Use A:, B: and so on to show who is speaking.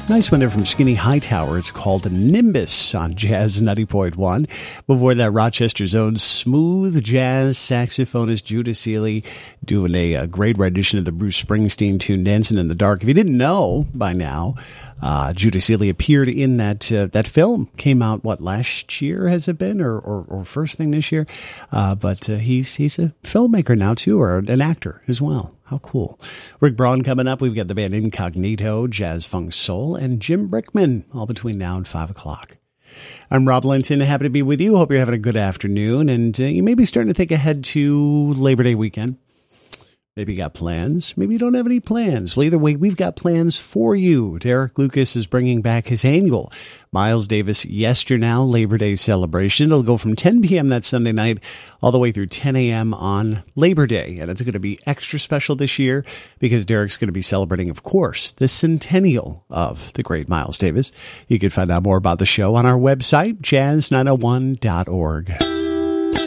A: Nice one there from Skinny Hightower. It's called Nimbus on Jazz 90.1. Before that, Rochester's own smooth jazz saxophonist Judah Seeley doing a great rendition of the Bruce Springsteen tune Dancing in the Dark. If you didn't know by now, Judah Seeley appeared in that film. Came out, last year has it been? Or first thing this year? But he's a filmmaker now, too, or an actor as well. How cool. Rick Braun coming up. We've got the band Incognito, Jazz Funk Soul, and Jim Brickman, all between now and 5 o'clock. I'm Rob Linton. Happy to be with you. Hope you're having a good afternoon. And you may be starting to think ahead to Labor Day weekend. Maybe you got plans. Maybe you don't have any plans. Well, either way, we've got plans for you. Derek Lucas is bringing back his annual Miles Davis Yesternow Labor Day celebration. It'll go from 10 p.m. that Sunday night all the way through 10 a.m. on Labor Day. And it's going to be extra special this year because Derek's going to be celebrating, of course, the centennial of the great Miles Davis. You can find out more about the show on our website, jazz901.org.